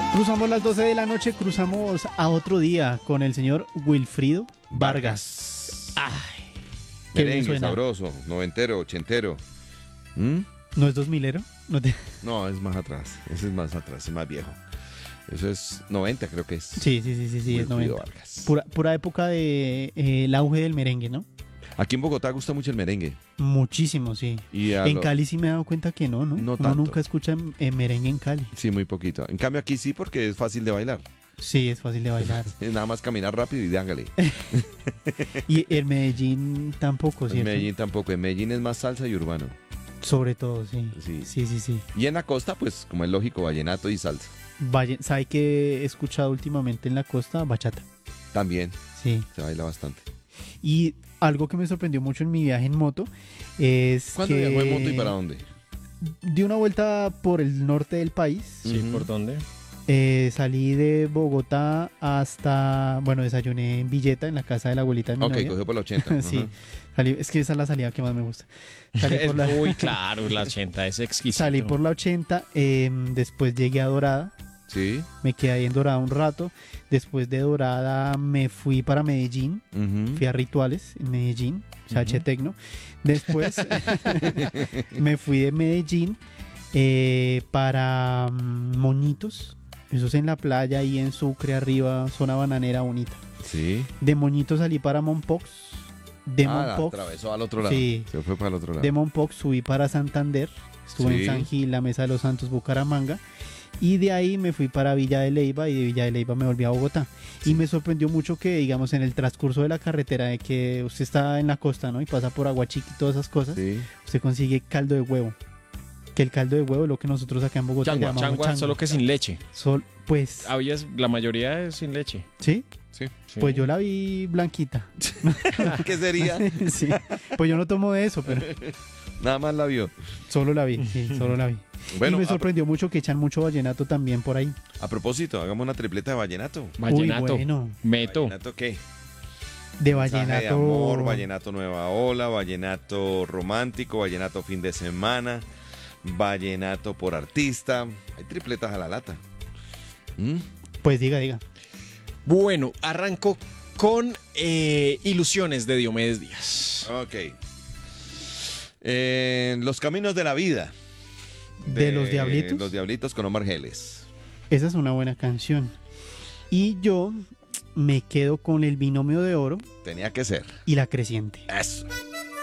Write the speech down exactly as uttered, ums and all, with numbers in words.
Cruzamos las doce de la noche, cruzamos a otro día con el señor Wilfrido Vargas. Ay, qué bien Merengue, suena. sabroso, noventero, ochentero. ¿Mm? ¿No es dos milero? No, te... No, es más atrás. Ese es más atrás, es más viejo. Eso es noventa, creo que es. Sí, sí, sí, sí, sí, es Wilfrido noventa. Vargas. Pura, pura época de eh, el auge del merengue, ¿no? Aquí en Bogotá gusta mucho el merengue. Muchísimo, sí. Y a En lo- Cali sí me he dado cuenta que no, ¿no? No Uno tanto. nunca escucha eh, merengue en Cali. Sí, muy poquito. En cambio aquí sí porque es fácil de bailar. Sí, es fácil de bailar. Es nada más caminar rápido y dángale. Y en Medellín tampoco, En ¿cierto? Medellín tampoco. En Medellín es más salsa y urbano. Sobre todo, sí. Sí. Sí, sí, sí. Y en la costa, pues, como es lógico, vallenato y salsa. Valle- ¿Sabe qué he escuchado últimamente en la costa? Bachata. También Sí. se baila bastante. Y algo que me sorprendió mucho en mi viaje en moto es ¿Cuándo que viajó en moto y para dónde? di una vuelta por el norte del país. Sí, Ujú. ¿por dónde? Eh, salí de Bogotá hasta, bueno, desayuné en Villeta, en la casa de la abuelita de mi Ok, novia. cogió por la ochenta. Sí, Ajá. salí, es que esa es la salida que más me gusta. Salí por la, Uy, claro, la ochenta es exquisito. salí por la ochenta, eh, después llegué a Dorada, Sí. me quedé ahí en Dorada un rato. Después de Dorada me fui para Medellín, Ujú. fui a Rituales en Medellín, Chache Ujú. Tecno. Después me fui de Medellín eh, para mm, Moñitos. Eso es en la playa y en Sucre arriba, zona bananera bonita. Sí. De Moñitos salí para Mompox. De Ah, la Mompox, atravesó al otro lado. Sí. Se fue para el otro lado. de Mompox subí para Santander. Estuve Sí. en San Gil, la Mesa de los Santos, Bucaramanga. Y de ahí me fui para Villa de Leyva y de Villa de Leyva me volví a Bogotá. Y me sorprendió mucho que, digamos, en el transcurso de la carretera, de que usted está en la costa, ¿no? Y pasa por Aguachique y todas esas cosas, Sí. usted consigue caldo de huevo. Que el caldo de huevo es lo que nosotros acá en Bogotá Changua, llamamos changua, changua. solo que sin leche. Sol- pues, Había, la mayoría es sin leche. ¿sí? Sí. Sí. Pues yo la vi blanquita. ¿Qué sería? Sí. Pues yo no tomo de eso, pero Nada más la vio. solo la vi, sí, solo la vi. Bueno, y me a, sorprendió mucho que echan mucho vallenato también por ahí. a propósito, hagamos una tripleta de vallenato. Vallenato. Uy, bueno, Meto. ¿Vallenato qué? de Mensaje vallenato. de amor, vallenato nueva ola, vallenato romántico, vallenato fin de semana, vallenato por artista. Hay tripletas a la lata. ¿Mm? Pues diga, diga. Bueno, arranco con eh, Ilusiones de Diomedes Díaz. Ok. Eh, los caminos de la vida. ¿De los Diablitos? Los Diablitos con Omar Geles. Esa es una buena canción. Y yo me quedo con el binomio de oro Tenía que ser. y la creciente. Eso.